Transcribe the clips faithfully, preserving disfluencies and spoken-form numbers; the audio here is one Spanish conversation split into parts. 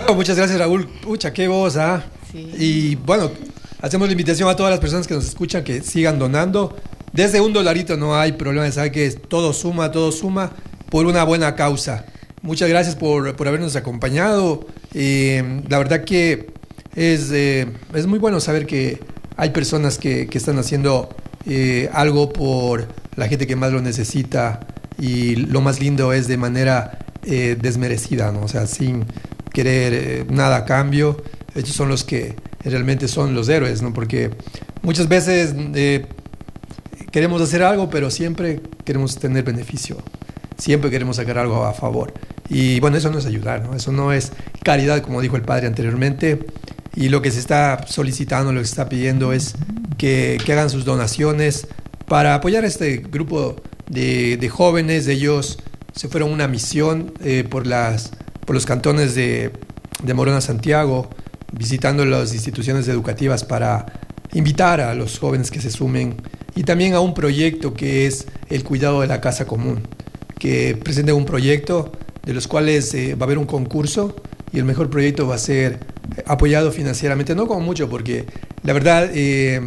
Muchas gracias, Raúl. Pucha, qué voz, ¿ah? Sí. Y bueno, hacemos la invitación a todas las personas que nos escuchan que sigan donando. Desde un dolarito no hay problema, sabe que todo suma, todo suma por una buena causa. Muchas gracias por, por habernos acompañado. Eh, la verdad que es, eh, es muy bueno saber que hay personas que, que están haciendo eh, algo por la gente que más lo necesita, y lo más lindo es de manera eh, desmerecida, ¿no? O sea, sin querer eh, nada a cambio. Ellos son los que realmente son los héroes, ¿no? Porque muchas veces eh, queremos hacer algo, pero siempre queremos tener beneficio, siempre queremos sacar algo a favor. Y bueno, eso no es ayudar, ¿no? Eso no es caridad, como dijo el padre anteriormente. Y lo que se está solicitando, lo que se está pidiendo es que, que hagan sus donaciones para apoyar a este grupo de, de jóvenes. Ellos se fueron a una misión eh, por, las, por los cantones de, de Morona, Santiago, visitando las instituciones educativas para invitar a los jóvenes que se sumen, y también a un proyecto que es el cuidado de la casa común, que presenta un proyecto de los cuales eh, va a haber un concurso, y el mejor proyecto va a ser apoyado financieramente, no como mucho, porque la verdad eh,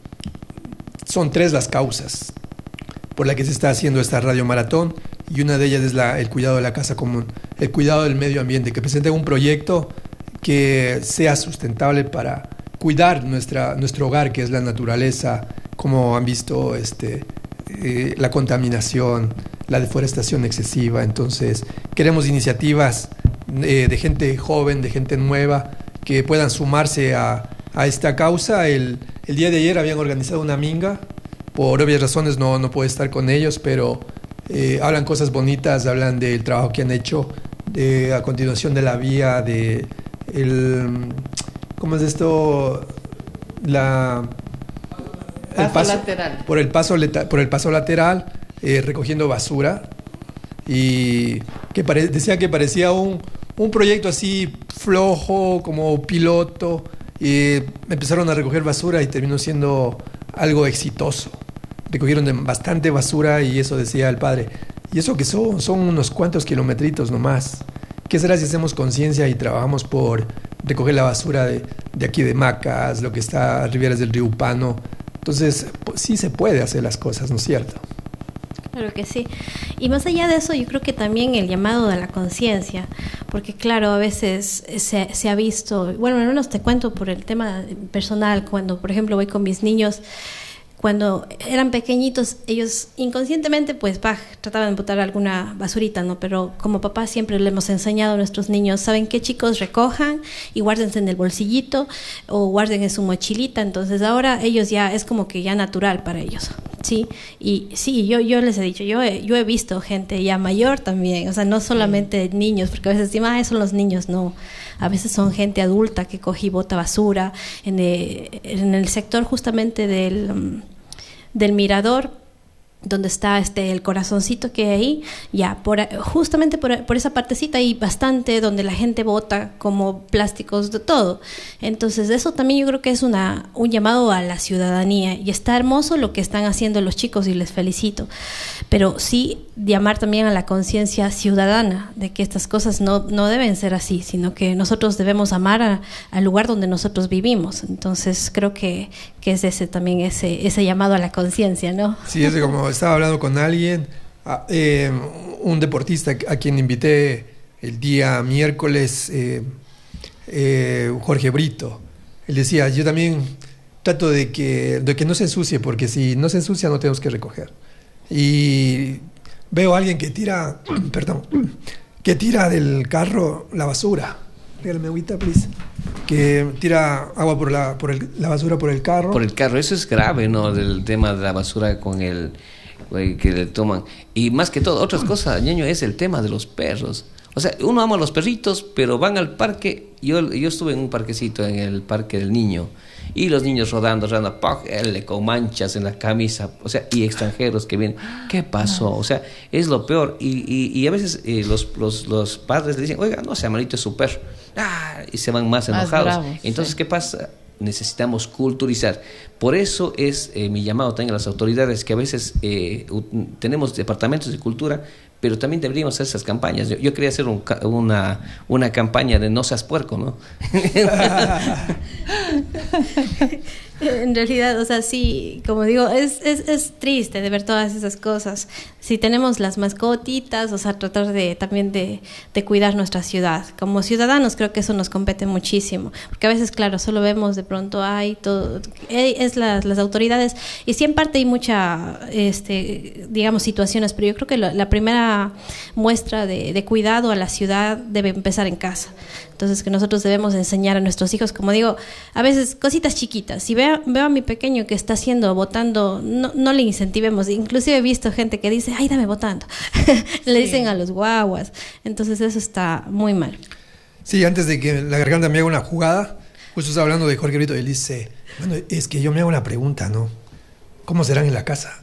son tres las causas por las que se está haciendo esta radio maratón, y una de ellas es la, el cuidado de la casa común, el cuidado del medio ambiente, que presente un proyecto que sea sustentable para cuidar nuestra, nuestro hogar, que es la naturaleza, como han visto este, eh, la contaminación, la deforestación excesiva. Entonces queremos iniciativas eh, de gente joven, de gente nueva, que puedan sumarse a, a esta causa. El, el día de ayer habían organizado una minga, por obvias razones no, no puedo estar con ellos, pero eh, hablan cosas bonitas, hablan del trabajo que han hecho, de, a continuación de la vía, de el, ¿cómo es esto? La, el paso, paso lateral. Por el paso, por el paso lateral, eh, recogiendo basura, y que pare, decía que parecía un, un proyecto así flojo, como piloto, y empezaron a recoger basura y terminó siendo algo exitoso. Recogieron de bastante basura, y eso decía el padre. Y eso que son, son unos cuantos kilometritos nomás. ¿Qué será si hacemos conciencia y trabajamos por recoger la basura de, de aquí de Macas, lo que está a riberas del río Upano? Entonces, pues, sí se puede hacer las cosas, ¿no es cierto? Claro que sí. Y más allá de eso, yo creo que también el llamado de la conciencia, porque claro, a veces se, se ha visto, bueno, al menos te cuento por el tema personal, cuando por ejemplo voy con mis niños, cuando eran pequeñitos, ellos inconscientemente pues bah, trataban de botar alguna basurita, ¿no? Pero como papá siempre le hemos enseñado a nuestros niños, ¿saben qué, chicos? Recojan y guárdense en el bolsillito o guarden en su mochilita. Entonces ahora ellos ya, es como que ya natural para ellos, ¿sí? Y sí, yo, yo les he dicho, yo he, yo he visto gente ya mayor también, o sea, no solamente niños, porque a veces decimos, ah, son los niños, no. A veces son gente adulta que coge y bota basura en el, en el sector justamente del... del mirador, donde está este el corazoncito que hay ahí, ya, por, justamente por, por esa partecita hay bastante donde la gente bota como plásticos de todo. Entonces eso también yo creo que es una un llamado a la ciudadanía, y está hermoso lo que están haciendo los chicos y les felicito, pero sí llamar también a la conciencia ciudadana de que estas cosas no, no deben ser así, sino que nosotros debemos amar a, al lugar donde nosotros vivimos. Entonces creo que, que es ese también ese, ese llamado a la conciencia, ¿no? Sí, es como estaba hablando con alguien, eh, un deportista a quien invité el día miércoles, eh, eh, Jorge Brito. Él decía, yo también trato de que, de que no se ensucie, porque si no se ensucia no tenemos que recoger. Y veo a alguien que tira, perdón, que tira del carro la basura. Regálame agüita, please. Que tira agua por la, por el, la basura por el carro. Por el carro, eso es grave, ¿no? Del tema de la basura con el que le toman. Y más que todo, otras cosas, ñaño, es el tema de los perros. O sea, uno ama a los perritos, pero van al parque. Yo, yo estuve en un parquecito, en el Parque del Niño, y los niños rodando, rodando, ¡pah! Con manchas en la camisa, o sea, y extranjeros que vienen. ¿Qué pasó? O sea, es lo peor. Y, y, y a veces eh, los, los, los padres le dicen, oiga, no sea malito, es su perro. Ah, y se van más enojados. Más bravos, entonces, sí. ¿Qué pasa? necesitamos culturizar. Por eso es eh, mi llamado también a las autoridades, que a veces eh, tenemos departamentos de cultura, pero también deberíamos hacer esas campañas. Yo, yo quería hacer un, una, una campaña de no seas puerco, ¿no? En realidad, o sea, sí, como digo, es, es, es triste de ver todas esas cosas. Si tenemos las mascotitas, o sea, tratar de también de, de cuidar nuestra ciudad. Como ciudadanos creo que eso nos compete muchísimo, porque a veces, claro, solo vemos de pronto, hay todo, es las, las autoridades, y sí en parte hay mucha, este, digamos, situaciones, pero yo creo que la, la primera muestra de, de cuidado a la ciudad debe empezar en casa. Entonces, que nosotros debemos enseñar a nuestros hijos, como digo, a veces cositas chiquitas. Si veo, veo a mi pequeño que está haciendo, botando, no, no le incentivemos. Inclusive he visto gente que dice, ay, dame botando. Le dicen sí. a los guaguas. Entonces, eso está muy mal. Sí, antes de que la garganta me haga una jugada, justo estaba hablando de Jorge Brito, y él dice, bueno, es que yo me hago una pregunta, ¿no? ¿Cómo serán en la casa?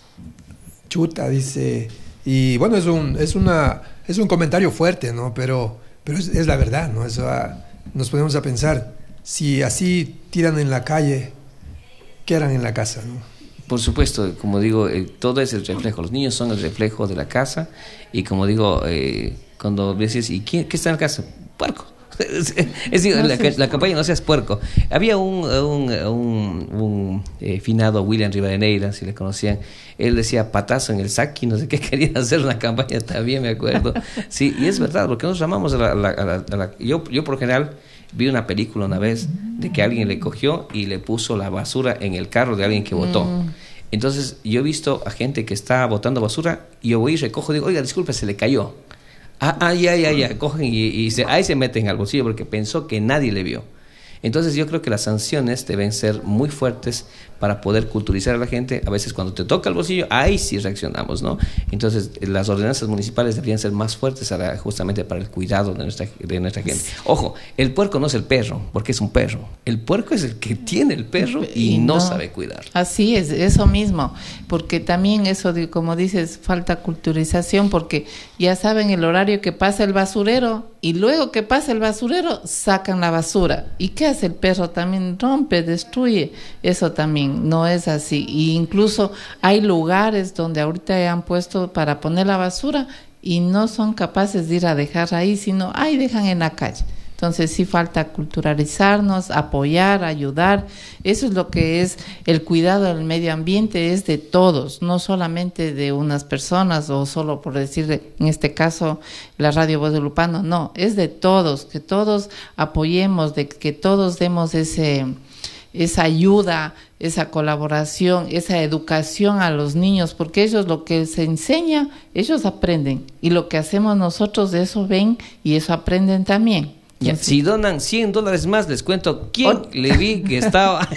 Chuta, dice. Y bueno, es un, es una, es un comentario fuerte, ¿no? Pero... Pero es, es la verdad, ¿no? Eso, ah, nos ponemos a pensar, si así tiran en la calle, ¿qué harán en la casa, no? Por supuesto, como digo, eh, todo es el reflejo. Los niños son el reflejo de la casa. Y como digo, eh, cuando dices, ¿y quién, qué está en la casa? Puerco. Es decir, no la, la campaña no seas puerco. Había un, un, un, un eh, finado William Rivadeneira, si le conocían. Él decía patazo en el saqui, no sé qué, querían hacer una campaña, también me acuerdo. Sí, y es verdad, porque nosotros llamamos a la, a la, a la, a la yo, yo por lo general vi una película una vez de que alguien le cogió y le puso la basura en el carro de alguien que votó. Mm. Entonces yo he visto a gente que está botando basura y yo voy y recojo y digo, oiga, disculpe, se le cayó. Ah, ah, ya, ya, ya, cogen y, y se, ahí se meten al bolsillo porque pensó que nadie le vio. Entonces yo creo que las sanciones deben ser muy fuertes para poder culturizar a la gente. A veces cuando te toca el bolsillo, ahí sí reaccionamos, ¿no? Entonces las ordenanzas municipales deberían ser más fuertes para, justamente para el cuidado de nuestra, de nuestra gente. Ojo, el puerco no es el perro, porque es un perro. El puerco es el que tiene el perro y, y no, no sabe cuidar. Así es, eso mismo, porque también eso, de, como dices, falta culturización, porque ya saben el horario que pasa el basurero y luego que pasa el basurero sacan la basura. ¿Y qué hace el perro? También rompe, destruye. Eso también no es así. Y incluso hay lugares donde ahorita han puesto para poner la basura y no son capaces de ir a dejar ahí, sino ahí dejan en la calle. Entonces sí falta culturalizarnos, apoyar, ayudar. Eso es lo que es el cuidado del medio ambiente, es de todos, no solamente de unas personas o solo por decir, en este caso, la Radio Voz de Lupano, no, es de todos, que todos apoyemos, de que todos demos ese, esa ayuda, esa colaboración, esa educación a los niños, porque ellos lo que se enseña, ellos aprenden, y lo que hacemos nosotros de eso ven y eso aprenden también. Ya, si donan cien dólares más, les cuento quién o, le vi que estaba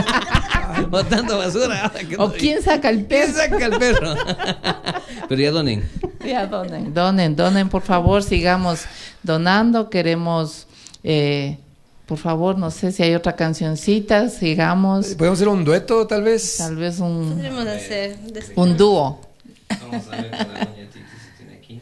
botando basura. O quién saca el perro. ¿Quién saca el perro? Pero ya donen. Ya donen, donen, donen, por favor, sigamos donando. Queremos, eh, por favor, no sé si hay otra cancioncita, sigamos. ¿Podemos hacer un dueto, tal vez? Tal vez un, podemos hacer un dúo. Vamos a ver con la doña Titi si tiene aquí.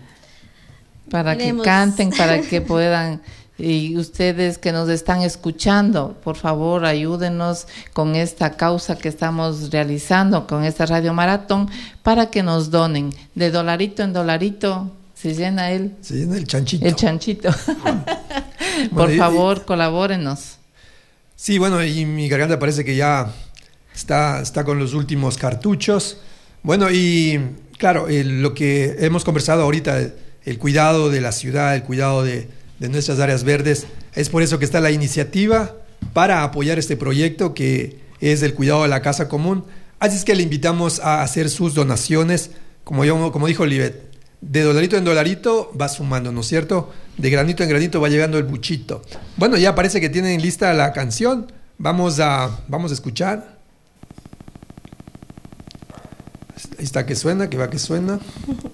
Para Queremos. que canten, para que puedan... Y ustedes que nos están escuchando, por favor, ayúdenos con esta causa que estamos realizando, con esta Radio Maratón, para que nos donen. De dolarito en dolarito, se llena el... Se llena el chanchito. El chanchito. Por bueno, favor, y, colabórenos. Sí, bueno, y mi garganta parece que ya está, está con los últimos cartuchos. Bueno, y claro, el, lo que hemos conversado ahorita, el, el cuidado de la ciudad, el cuidado de... de nuestras áreas verdes, es por eso que está la iniciativa para apoyar este proyecto que es el cuidado de la casa común. Así es que le invitamos a hacer sus donaciones, como, yo, como dijo Libet, de dolarito en dolarito va sumando, ¿no es cierto? De granito en granito va llegando el buchito. Bueno, ya parece que tienen lista la canción, vamos a, vamos a escuchar. Ahí está que suena, que va que suena.